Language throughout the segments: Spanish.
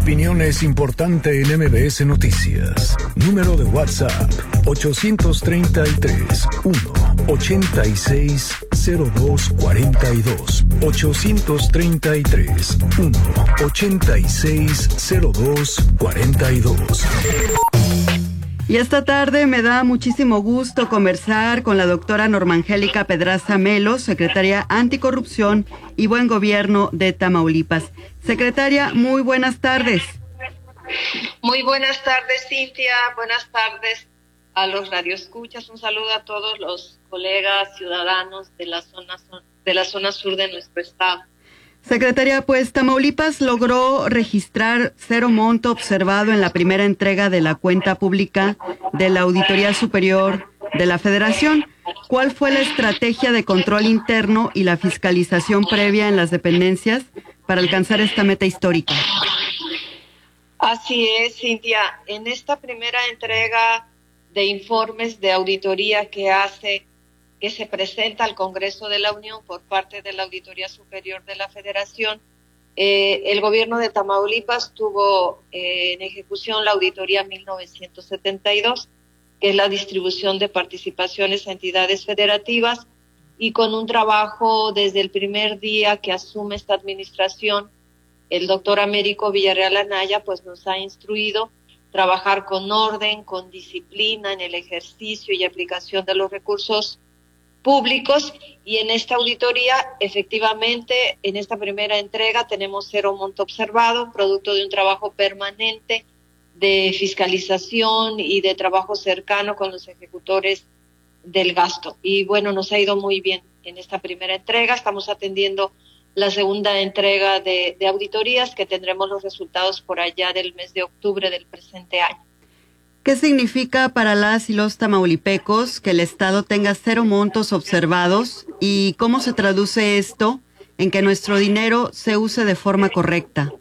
opinión es importante en MBS Noticias. Número de WhatsApp 833-186-0242. 833-186-0242. Y esta tarde me da muchísimo gusto conversar con la doctora Normangélica Pedraza Melo, secretaria Anticorrupción y Buen Gobierno de Tamaulipas. Secretaria, muy buenas tardes. Muy buenas tardes, Cintia. Buenas tardes a los radioescuchas. Un saludo a todos los colegas ciudadanos de la zona sur de nuestro estado. Secretaria, pues Tamaulipas logró registrar cero monto observado en la primera entrega de la cuenta pública de la Auditoría Superior de la Federación. ¿Cuál fue la estrategia de control interno y la fiscalización previa en las dependencias para alcanzar esta meta histórica? Así es, Cintia. En esta primera entrega de informes de auditoría que se presenta al Congreso de la Unión por parte de la Auditoría Superior de la Federación, el gobierno de Tamaulipas tuvo en ejecución la Auditoría 1972, que es la distribución de participaciones a entidades federativas, y con un trabajo desde el primer día que asume esta administración, el doctor Américo Villarreal Anaya pues nos ha instruido trabajar con orden, con disciplina en el ejercicio y aplicación de los recursos públicos, y en esta auditoría, efectivamente, en esta primera entrega tenemos cero monto observado, producto de un trabajo permanente de fiscalización y de trabajo cercano con los ejecutores del gasto. Y bueno, nos ha ido muy bien en esta primera entrega. Estamos atendiendo la segunda entrega de auditorías, que tendremos los resultados por allá del mes de octubre del presente año. ¿Qué significa para las y los tamaulipecos que el Estado tenga cero montos observados y cómo se traduce esto en que nuestro dinero se use de forma correcta?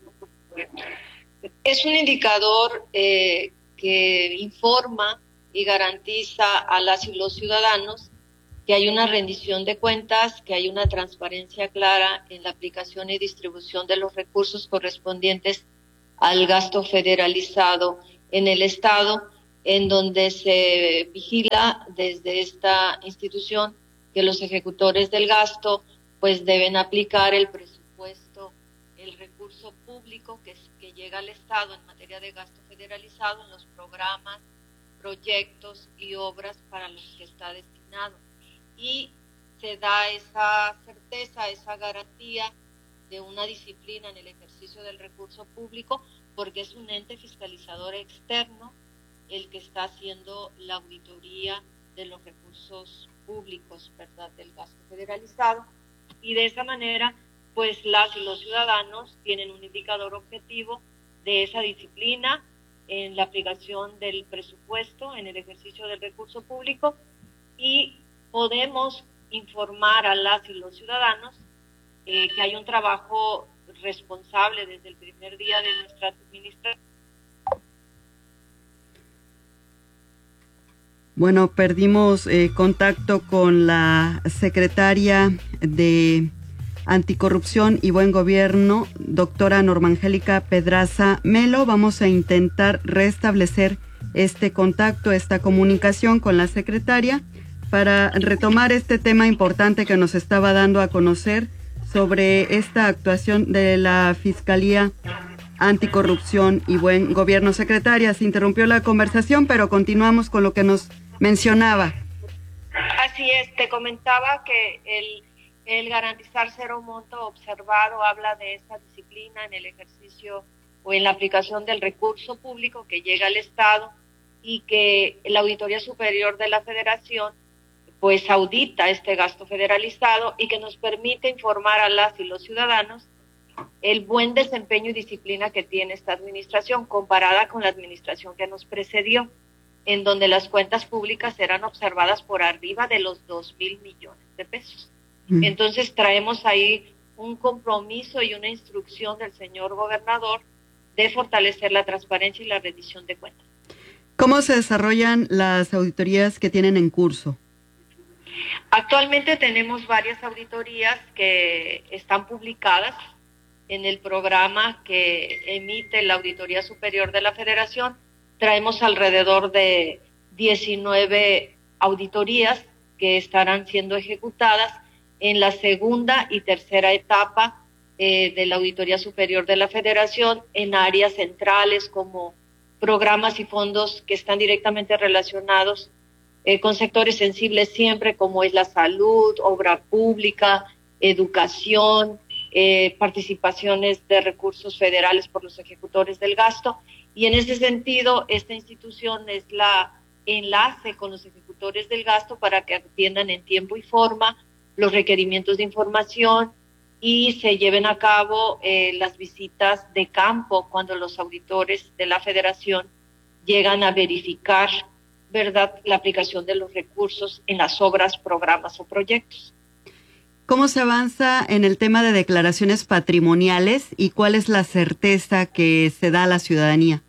Es un indicador que informa y garantiza a las y los ciudadanos que hay una rendición de cuentas, que hay una transparencia clara en la aplicación y distribución de los recursos correspondientes al gasto federalizado en el Estado, en donde se vigila desde esta institución que los ejecutores del gasto pues deben aplicar el presupuesto, el recurso público que llega al Estado en materia de gasto federalizado en los programas, proyectos y obras para los que está destinado. Y se da esa certeza, esa garantía de una disciplina en el ejercicio del recurso público, porque es un ente fiscalizador externo el que está haciendo la auditoría de los recursos públicos, ¿verdad?, del gasto federalizado, y de esa manera, pues las y los ciudadanos tienen un indicador objetivo de esa disciplina en la aplicación del presupuesto, en el ejercicio del recurso público, y podemos informar a las y los ciudadanos que hay un trabajo responsable desde el primer día de nuestra administración. Bueno, perdimos contacto con la secretaria de Anticorrupción y Buen Gobierno, doctora Normangélica Pedraza Melo. Vamos a intentar restablecer este contacto, esta comunicación con la secretaria para retomar este tema importante que nos estaba dando a conocer sobre esta actuación de la Fiscalía Anticorrupción y Buen Gobierno. Secretaria, se interrumpió la conversación, pero continuamos con lo que nos mencionaba. Así es, te comentaba que el garantizar cero monto observado habla de esa disciplina en el ejercicio o en la aplicación del recurso público que llega al Estado, y que la Auditoría Superior de la Federación pues audita este gasto federalizado y que nos permite informar a las y los ciudadanos el buen desempeño y disciplina que tiene esta administración comparada con la administración que nos precedió, en donde las cuentas públicas eran observadas por arriba de los 2,000 millones de pesos. Entonces traemos ahí un compromiso y una instrucción del señor gobernador de fortalecer la transparencia y la rendición de cuentas. ¿Cómo se desarrollan las auditorías que tienen en curso? Actualmente tenemos varias auditorías que están publicadas en el programa que emite la Auditoría Superior de la Federación. Traemos alrededor de 19 auditorías que estarán siendo ejecutadas en la segunda y tercera etapa de la Auditoría Superior de la Federación en áreas centrales como programas y fondos que están directamente relacionados con sectores sensibles siempre, como es la salud, obra pública, educación, participaciones de recursos federales por los ejecutores del gasto. Y en ese sentido, esta institución es la enlace con los ejecutores del gasto para que atiendan en tiempo y forma los requerimientos de información y se lleven a cabo las visitas de campo cuando los auditores de la Federación llegan a verificar, ¿verdad?, la aplicación de los recursos en las obras, programas o proyectos. ¿Cómo se avanza en el tema de declaraciones patrimoniales y cuál es la certeza que se da a la ciudadanía?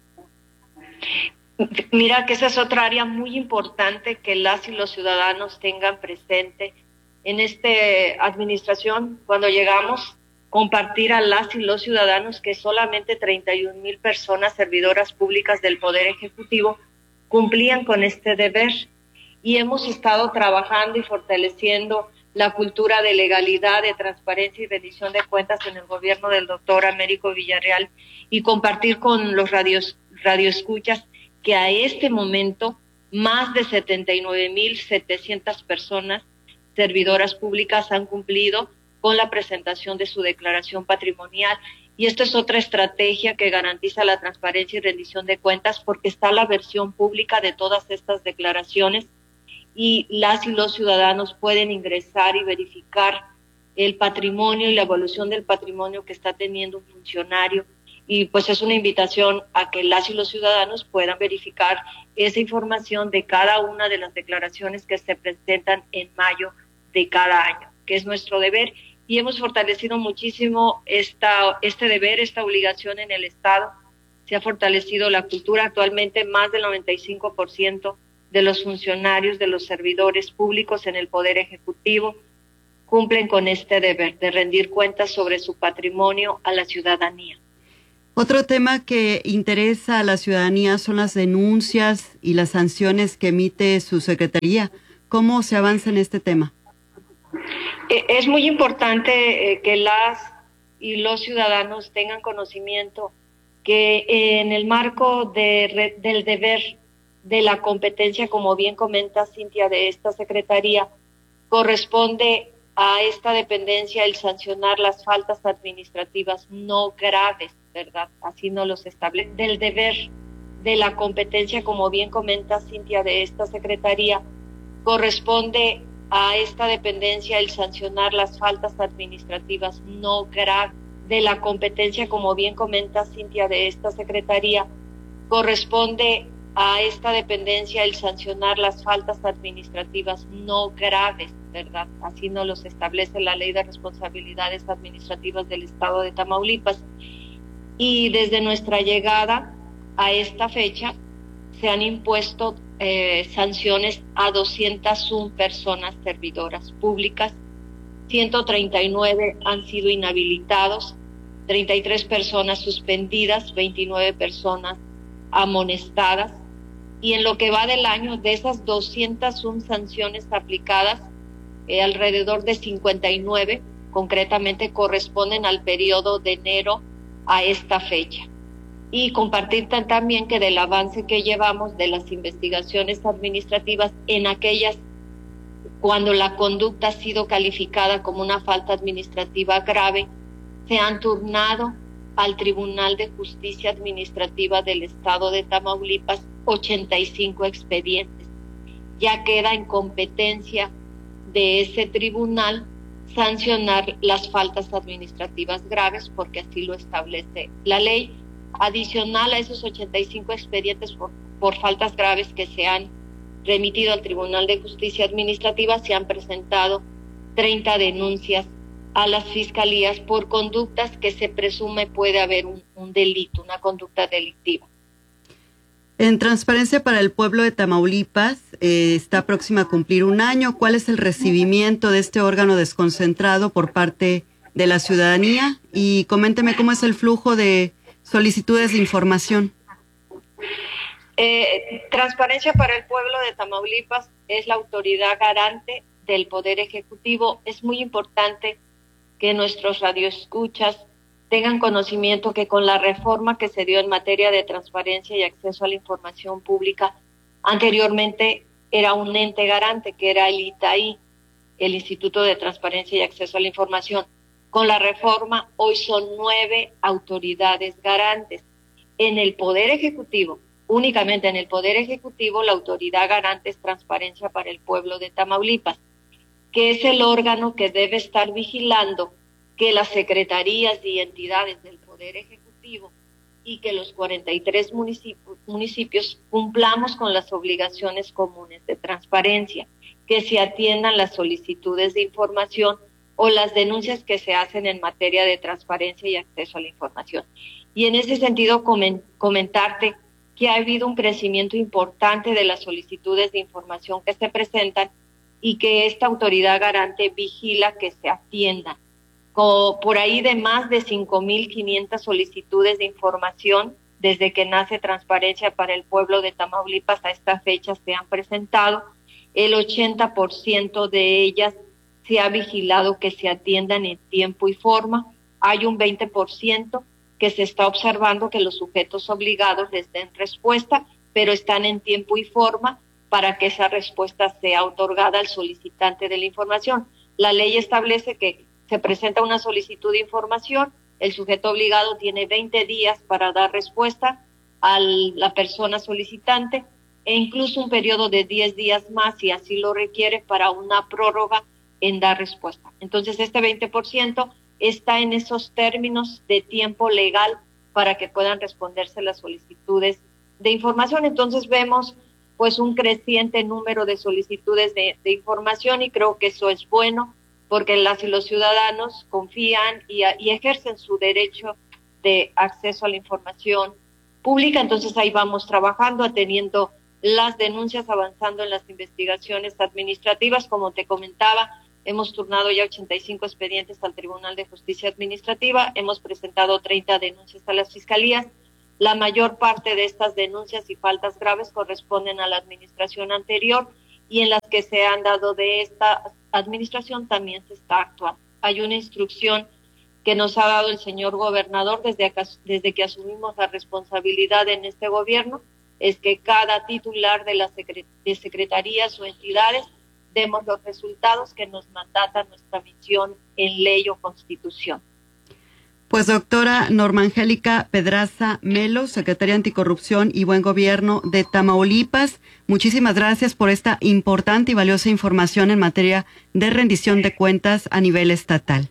Mira que esa es otra área muy importante que las y los ciudadanos tengan presente. En esta administración, cuando llegamos, compartir a las y los ciudadanos que solamente 31,000 personas servidoras públicas del Poder Ejecutivo cumplían con este deber, y hemos estado trabajando y fortaleciendo la cultura de legalidad, de transparencia y rendición de cuentas en el gobierno del doctor Américo Villarreal, y compartir con los radioescuchas que a este momento más de 79,700 personas servidoras públicas han cumplido con la presentación de su declaración patrimonial. Y esta es otra estrategia que garantiza la transparencia y rendición de cuentas, porque está la versión pública de todas estas declaraciones y las y los ciudadanos pueden ingresar y verificar el patrimonio y la evolución del patrimonio que está teniendo un funcionario. Y pues es una invitación a que las y los ciudadanos puedan verificar esa información de cada una de las declaraciones que se presentan en mayo de cada año, que es nuestro deber. Y hemos fortalecido muchísimo este deber, esta obligación en el Estado. Se ha fortalecido la cultura. Actualmente más del 95% de los funcionarios, de los servidores públicos en el Poder Ejecutivo cumplen con este deber de rendir cuentas sobre su patrimonio a la ciudadanía. Otro tema que interesa a la ciudadanía son las denuncias y las sanciones que emite su secretaría. ¿Cómo se avanza en este tema? Es muy importante que las y los ciudadanos tengan conocimiento que en el marco del deber de la competencia, como bien comenta Cintia, de esta secretaría, corresponde a esta dependencia el sancionar las faltas administrativas no graves, ¿verdad? Así no los establece. Del deber de la competencia, como bien comenta Cintia, de esta secretaría, corresponde a esta dependencia el sancionar las faltas administrativas no graves. De la competencia, como bien comenta Cintia, de esta secretaría, corresponde a esta dependencia el sancionar las faltas administrativas no graves, ¿verdad? Así no los establece la Ley de Responsabilidades Administrativas del Estado de Tamaulipas. Y desde nuestra llegada a esta fecha se han impuesto sanciones a 201 personas servidoras públicas, 139 han sido inhabilitados, 33 personas suspendidas, 29 personas amonestadas, y en lo que va del año, de esas 201 sanciones aplicadas, alrededor de 59 concretamente corresponden al periodo de enero a esta fecha. Y compartir también que del avance que llevamos de las investigaciones administrativas en aquellas cuando la conducta ha sido calificada como una falta administrativa grave, se han turnado al Tribunal de Justicia Administrativa del Estado de Tamaulipas 85 expedientes. Ya queda en competencia de ese tribunal sancionar las faltas administrativas graves, porque así lo establece la ley. Adicional a esos 85 expedientes por faltas graves que se han remitido al Tribunal de Justicia Administrativa, se han presentado 30 denuncias a las fiscalías por conductas que se presume puede haber un delito, una conducta delictiva. En Transparencia para el Pueblo de Tamaulipas está próxima a cumplir un año. ¿Cuál es el recibimiento de este órgano desconcentrado por parte de la ciudadanía y coménteme cómo es el flujo de solicitudes de información. Transparencia para el Pueblo de Tamaulipas es la autoridad garante del Poder Ejecutivo. Es muy importante que nuestros radioescuchas tengan conocimiento que con la reforma que se dio en materia de transparencia y acceso a la información pública, anteriormente era un ente garante, que era el ITAI, el Instituto de Transparencia y Acceso a la Información. Con la reforma, hoy son 9 autoridades garantes. En el Poder Ejecutivo, únicamente en el Poder Ejecutivo, la autoridad garante es Transparencia para el Pueblo de Tamaulipas, que es el órgano que debe estar vigilando que las secretarías y entidades del Poder Ejecutivo y que los 43 municipios cumplamos con las obligaciones comunes de transparencia, que se atiendan las solicitudes de información o las denuncias que se hacen en materia de transparencia y acceso a la información. Y en ese sentido comentarte que ha habido un crecimiento importante de las solicitudes de información que se presentan y que esta autoridad garante vigila que se atiendan. Por ahí de más de 5,500 solicitudes de información desde que nace Transparencia para el Pueblo de Tamaulipas a esta fecha se han presentado. El 80% de ellas se ha vigilado que se atiendan en tiempo y forma. Hay un 20% que se está observando que los sujetos obligados les den respuesta, pero están en tiempo y forma para que esa respuesta sea otorgada al solicitante de la información. La ley establece que se presenta una solicitud de información, el sujeto obligado tiene 20 días para dar respuesta a la persona solicitante e incluso un periodo de 10 días más, si así lo requiere, para una prórroga en dar respuesta. Entonces, este 20% está en esos términos de tiempo legal para que puedan responderse las solicitudes de información. Entonces, vemos pues un creciente número de solicitudes de información y creo que eso es bueno, porque las y los ciudadanos confían y ejercen su derecho de acceso a la información pública. Entonces ahí vamos trabajando, atendiendo las denuncias, avanzando en las investigaciones administrativas. Como te comentaba, hemos turnado ya 85 expedientes al Tribunal de Justicia Administrativa, hemos presentado 30 denuncias a las fiscalías. La mayor parte de estas denuncias y faltas graves corresponden a la administración anterior y en las que se han dado de esta administración también se está actuando. Hay una instrucción que nos ha dado el señor gobernador desde que asumimos la responsabilidad en este gobierno, es que cada titular de secretarías o entidades demos los resultados que nos mandata nuestra misión en ley o constitución. Pues doctora Norma Angélica Pedraza Melo, secretaria Anticorrupción y Buen Gobierno de Tamaulipas, muchísimas gracias por esta importante y valiosa información en materia de rendición de cuentas a nivel estatal.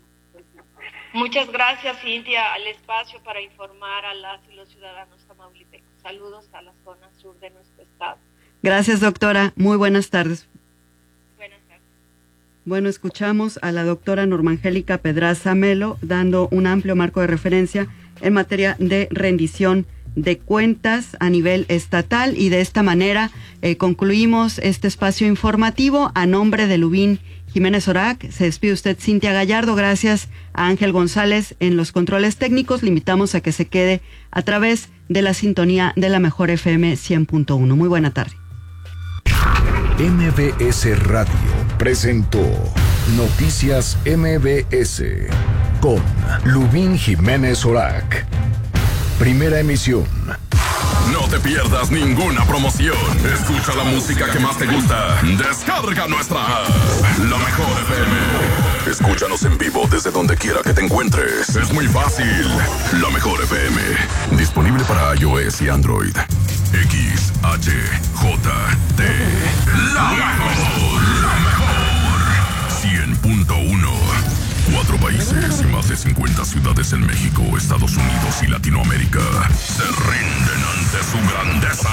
Muchas gracias, Cintia, al espacio para informar a las y los ciudadanos tamaulipecos. Saludos a la zona sur de nuestro estado. Gracias, doctora. Muy buenas tardes. Buenas tardes. Bueno, escuchamos a la doctora Norma Angélica Pedraza Melo dando un amplio marco de referencia en materia de rendición de cuentas a nivel estatal y de esta manera concluimos este espacio informativo. A nombre de Lubín Jiménez Orac, se despide usted Cintia Gallardo. Gracias a Ángel González en los controles técnicos. Le invitamos a que se quede a través de la sintonía de la Mejor FM 100.1. Muy buena tarde. MBS Radio presentó Noticias MBS con Lubín Jiménez Orac. Primera emisión. No te pierdas ninguna promoción. Escucha la música que más te gusta. Descarga nuestra app, La Mejor FM. Escúchanos en vivo desde donde quiera que te encuentres. Es muy fácil. La Mejor FM. Disponible para iOS y Android. XHJT. La mejor. La mejor. 100.1. 4 países y más de 50 ciudades en México, Estados Unidos y Latinoamérica se rinden ante su grandeza.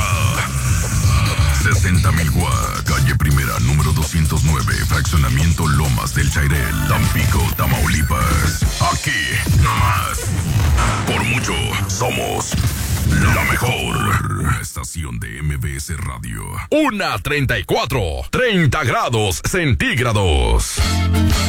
60,000 Guá, calle Primera, número 209, fraccionamiento Lomas del Chairel, Tampico, Tamaulipas. Aquí, nomás. Por mucho, somos la mejor estación de MBS Radio. 1:34, 30 grados centígrados.